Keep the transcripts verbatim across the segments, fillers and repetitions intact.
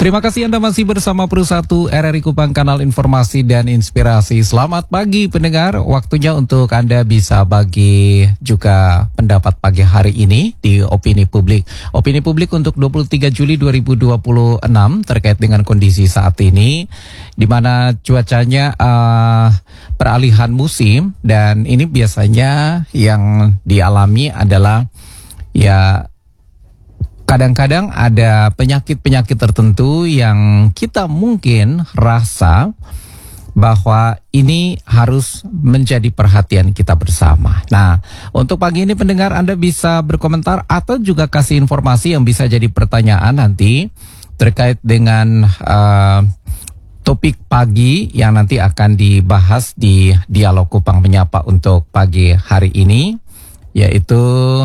Terima kasih Anda masih bersama Pro satu R R I Kupang, kanal informasi dan inspirasi. Selamat pagi pendengar, waktunya untuk Anda bisa bagi juga pendapat pagi hari ini di Opini Publik. Opini Publik untuk dua puluh tiga Juli dua ribu dua puluh enam terkait dengan kondisi saat ini, di mana cuacanya uh, peralihan musim, dan ini biasanya yang dialami adalah ya kadang-kadang ada penyakit-penyakit tertentu yang kita mungkin rasa bahwa ini harus menjadi perhatian kita bersama. Nah, untuk pagi ini pendengar, Anda bisa berkomentar atau juga kasih informasi yang bisa jadi pertanyaan nanti terkait dengan uh, topik pagi yang nanti akan dibahas di Dialog Kupang Menyapa untuk pagi hari ini, yaitu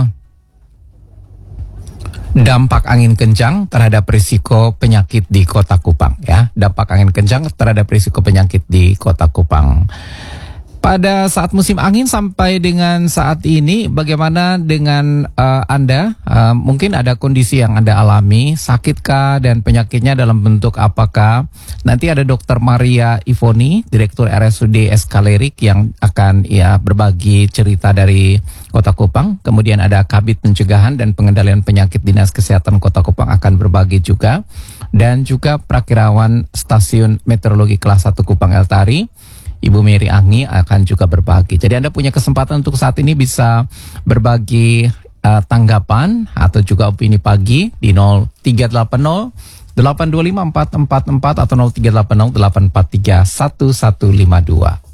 dampak angin kencang terhadap risiko penyakit di Kota Kupang, ya. Dampak angin kencang terhadap risiko penyakit di Kota Kupang. Pada saat musim angin sampai dengan saat ini, bagaimana dengan uh, Anda? Uh, mungkin ada kondisi yang Anda alami, sakitkah dan penyakitnya dalam bentuk apakah? Nanti ada Dokter Maria Ivoni, Direktur R S U D Eskalerik, yang akan ya berbagi cerita dari Kota Kupang. Kemudian ada Kabid Pencegahan dan Pengendalian Penyakit Dinas Kesehatan Kota Kupang akan berbagi juga. Dan juga Prakirawan Stasiun Meteorologi Kelas satu Kupang Eltari, Ibu Mary Anggi, akan juga berbagi. Jadi Anda punya kesempatan untuk saat ini bisa berbagi uh, tanggapan atau juga opini pagi di nol tiga delapan nol delapan dua lima empat empat empat atau nol tiga delapan nol delapan empat tiga satu satu lima dua.